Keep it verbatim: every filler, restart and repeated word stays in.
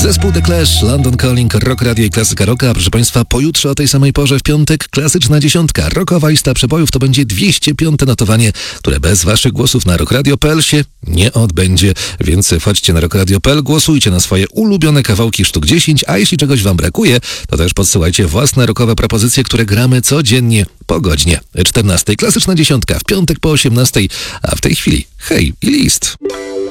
Zespół The Clash, London Calling, Rock Radio i Klasyka Rocka. Proszę Państwa, pojutrze o tej samej porze w piątek klasyczna dziesiątka. Rockowa lista przebojów to będzie dwieście piąte notowanie, które bez Waszych głosów na rockradio kropka p l się nie odbędzie. Więc wchodźcie na rockradio kropka p l, głosujcie na swoje ulubione kawałki sztuk dziesięć, a jeśli czegoś Wam brakuje, to też podsyłajcie własne rockowe propozycje, które gramy codziennie po godzinie czternastej. Klasyczna dziesiątka w piątek po osiemnastej, a w tej chwili hej i list.